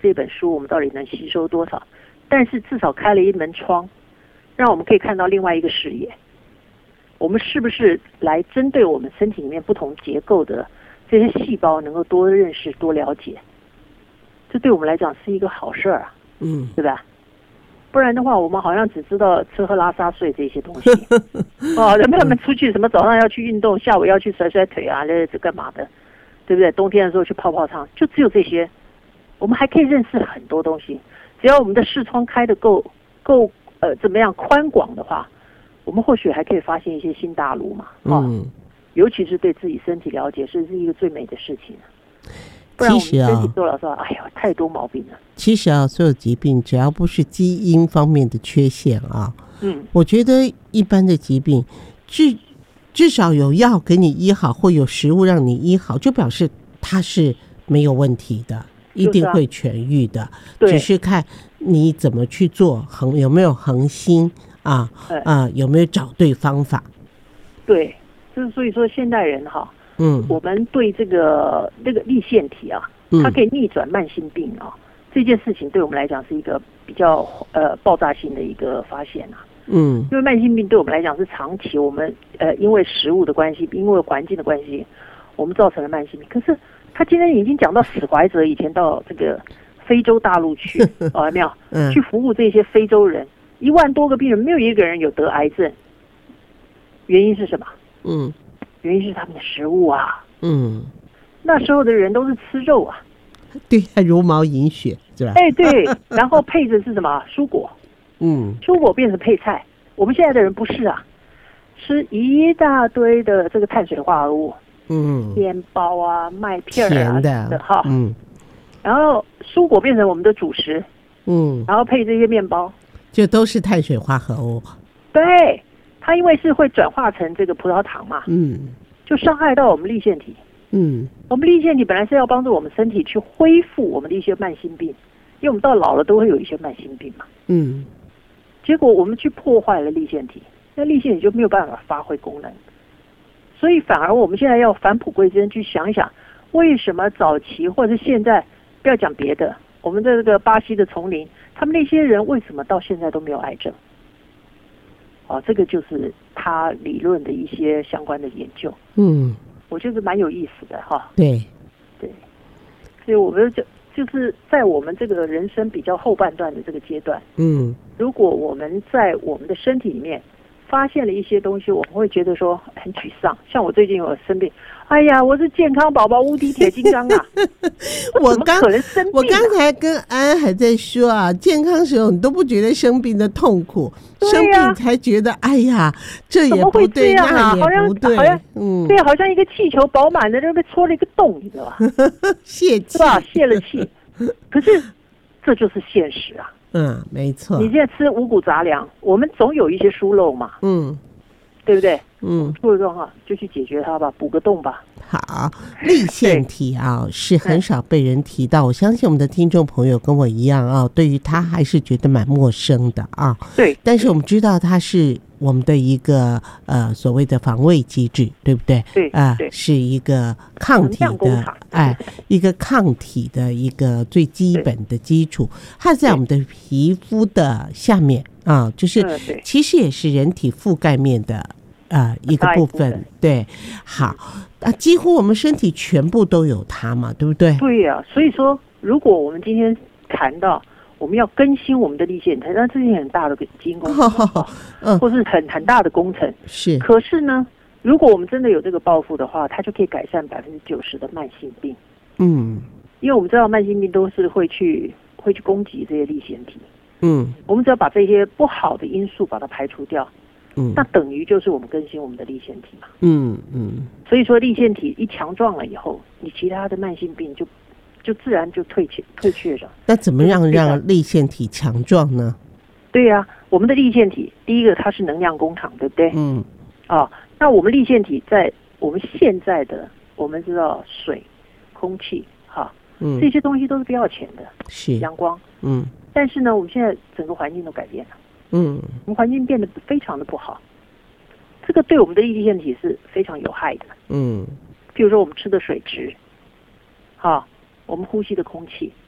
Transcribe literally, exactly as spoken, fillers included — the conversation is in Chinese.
这本书我们到底能吸收多少，但是至少开了一门窗，让我们可以看到另外一个视野。我们是不是来针对我们身体里面不同结构的这些细胞能够多认识多了解，这对我们来讲是一个好事啊， 嗯， 对吧？不然的话，我们好像只知道吃喝拉撒睡这些东西哦，人们出去什么早上要去运动，下午要去甩甩腿啊，这这干嘛的，对不对？冬天的时候去泡泡汤，就只有这些。我们还可以认识很多东西，只要我们的视窗开得够够呃怎么样宽广的话，我们或许还可以发现一些新大陆嘛。哦、 嗯， 尤其是对自己身体了解，是是一个最美的事情。不然我们身体做了说，哎呀，太多毛病了。 其实啊，所有疾病只要不是基因方面的缺陷啊， 嗯， 我觉得一般的疾病，至至少有药给你医好，或有食物让你医好，就表示它是没有问题的，一定会痊愈的。 对， 只是看你怎么去做，恒有没有恒心啊啊，有没有找对方法。 对，就是所以说现代人哈。 嗯， 我们对这个那个粒线体啊，它可以逆转慢性病啊，嗯、这件事情对我们来讲是一个比较呃爆炸性的一个发现啊。 嗯， 因为慢性病对我们来讲是长期我们呃因为食物的关系，因为环境的关系，我们造成了慢性病。可是他今天已经讲到史怀哲以前到这个非洲大陆去，哦，有没有？嗯，去服务这些非洲人，一万多个病人，没有一个人有得癌症。原因是什么？嗯。原因是他们的食物啊，嗯，那时候的人都是吃肉啊， 对，茹毛饮血是吧？ 哎，对，然后配着是什么蔬果，嗯，蔬果变成配菜。我们现在的人不是啊，吃一大堆的这个碳水化合物，嗯，面包啊、麦片啊甜的哈，嗯，然后蔬果变成我们的主食，嗯，然后配这些面包， 就都是碳水化合物， 对。它因为是会转化成这个葡萄糖嘛，嗯，就伤害到我们粒线体，嗯，我们粒线体本来是要帮助我们身体去恢复我们的一些慢性病，因为我们到老了都会有一些慢性病嘛，嗯，结果我们去破坏了粒线体，那粒线体就没有办法发挥功能，所以反而我们现在要返璞归真，去想一想为什么早期或者现在，不要讲别的，我们的这个巴西的丛林，他们那些人为什么到现在都没有癌症？哦，这个就是他理论的一些相关的研究，嗯，我觉得蛮有意思的哈。 对， 对，所以我们就就是在我们这个人生比较后半段的这个阶段，嗯，如果我们在我们的身体里面发现了一些东西，我们会觉得说很沮丧。像我最近有生病，哎呀，我是健康宝宝，无敌铁金刚啊！我怎么可能生病啊？ 我刚才跟安安还在说啊，健康时候你都不觉得生病的痛苦，啊、生病才觉得哎呀，这也不对， 这啊、 那也不对， 好像嗯，对，好像一个气球饱满的，就被戳了一个洞，你知道吧？ 泄气是吧？泄了气。可是这就是现实啊。 嗯，没错。 你现在吃五谷杂粮，我们总有一些疏漏嘛，嗯，对不对？嗯，出了状况就去解决它吧，补个洞吧。 好，粒线体啊是很少被人提到，我相信我们的听众朋友跟我一样啊，对于它还是觉得蛮陌生的啊。 对， 但是我们知道它是我们的一个呃所谓的防卫机制，对不对？ 对， 啊、呃，是一个抗体的，哎，一个抗体的一个最基本的基础，它在我们的皮肤的下面啊，就是其实也是人体覆盖面的。呃，一个部分，对，好啊，几乎我们身体全部都有它嘛，对不对？ 对呀、啊，所以说，如果我们今天谈到我们要更新我们的粒线体，那这是很大的基因工程，哦、嗯，或是很很大的工程。 是， 可是呢，如果我们真的有这个抱负的话，它就可以改善百分之九十的慢性病。嗯，因为我们知道慢性病都是会去会去攻击这些粒线体。嗯，我们只要把这些不好的因素把它排除掉。嗯，那等于就是我们更新我们的粒线体嘛。嗯嗯。所以说粒线体一强壮了以后，你其他的慢性病就就自然就退却退却了。 那怎么样让粒线体强壮呢？ 对呀、啊，我们的粒线体第一个它是能量工厂，对不对？嗯。哦，那我们粒线体在我们现在的我们知道水、空气，哈，嗯，这些东西都是不要钱的， 是阳光， 嗯。 但是呢，我们现在整个环境都改变了。嗯，我们环境变得非常的不好，这个对我们的粒线体是非常有害的。嗯，比如说我们吃的水质，好，我们呼吸的空气，